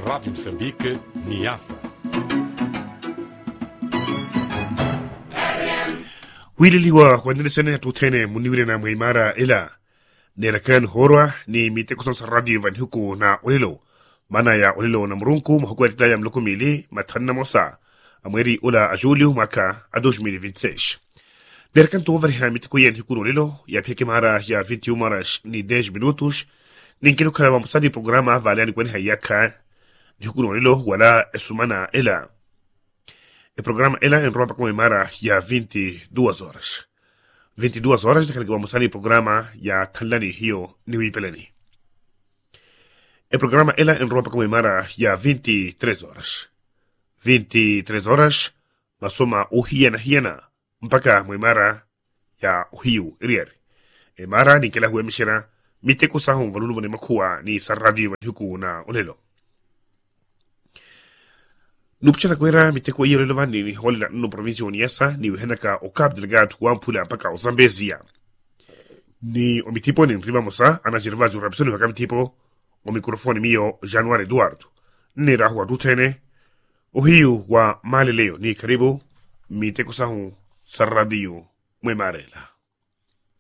Rádio Moçambique, Niassa. Wililiwa kwenye sene tutene muniwile na mwimara ila nerakan horwa ni mite kusansa radio van huku na ulilo mana ya ulilo na mrunku mhuku ya titaya mlukumili matanna mosa amweri ula ajuliu maka a 2026 nerakan tu overha mite kuyen huku ulilo ya peke mara ya 21 horas ni 10 minutos ninkilo kala msadi programa valiani kwenye hayaka huku ulilo wala esumana ila o programa ela enropa com imara ya 22 horas. 22 horas de que vamos a salir programa ya talani hiyo ni peleni. O programa ela enropa com imara ya 23 horas. 23 horas masoma hiena mpaka mwimara ya hiyo iriari. Imara ni kila huwe mishira mite kusahun valulu ni makua ni sarradio huku na ulelo. Nupchana kwera miteko iyo relevani ni hola no provincia Niassa ni uhenaka o cap delegado wampula mpaka o Zambezia. Ni o mitipo ni riba mosa ana jirvazu rapsoni wakam tipo o mikrofoni mio Januari Eduardo. Ni rahua dutene o hiu wa maleleo ni karibu miteko sahu sarradio mwemarela.